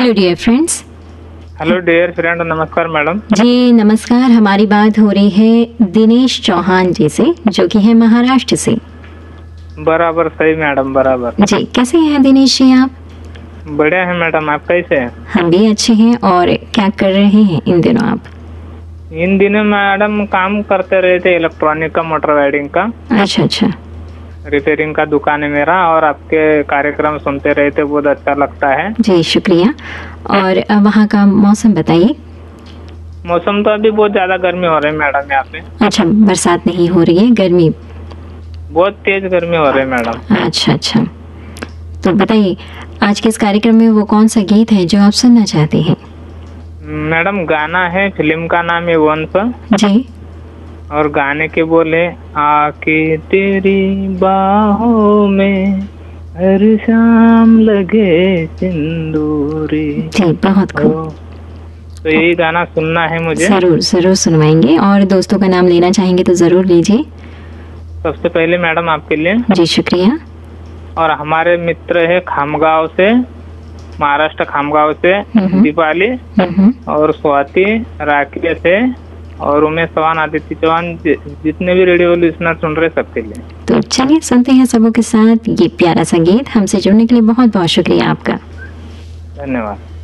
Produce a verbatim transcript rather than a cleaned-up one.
Hello dear friends. Hello dear friend, नमस्कार madam. जी नमस्कार। हमारी बात हो रही है दिनेश चौहान जी से, जो कि है महाराष्ट्र से। बराबर सही मैडम, बराबर। जी कैसे हैं दिनेश जी आप? बढ़िया है मैडम, आप कैसे हैं? हम भी अच्छे हैं। और क्या कर रहे हैं इन दिनों आप? इन दिनों मैडम काम करते रहे थे इलेक्ट्रॉनिक का, मोटर वायरिंग का। अच्छा अच्छा। रिपेयरिंग का दुकान है मेरा, और आपके कार्यक्रम सुनते रहे थे, बहुत अच्छा लगता है। जी शुक्रिया। और वहाँ का मौसम बताइए। मौसम तो अभी बहुत ज्यादा गर्मी हो रही है मैडम यहाँ पे। अच्छा, बरसात नहीं हो रही है, गर्मी? बहुत तेज गर्मी हो रही है मैडम। अच्छा अच्छा। तो बताइए आज के इस कार्यक्रम में वो कौन सा गीत है जो आप सुनना चाहते हैं? मैडम गाना है, फिल्म का नाम है वंश। जी। और गाने के बोले, आके तेरी बाहों में हर शाम लगे सिंदूरी। जी बहुत खूब। तो यही गाना सुनना है मुझे। जरूर जरूर सुनवाएंगे। और दोस्तों का नाम लेना चाहेंगे तो जरूर लीजिए। सबसे पहले मैडम आपके लिए। जी शुक्रिया। और हमारे मित्र है खामगांव से, महाराष्ट्र खामगांव से दीपाली और स्वाति, राकेश से और उमेश चौहान, आदित्य चौहान, जितने भी रेडियो लिसनर सुन रहे सबके लिए। तो चलिए सुनते हैं सबों के साथ ये प्यारा सा गीत। हमसे जुड़ने के लिए बहुत बहुत शुक्रिया आपका। धन्यवाद।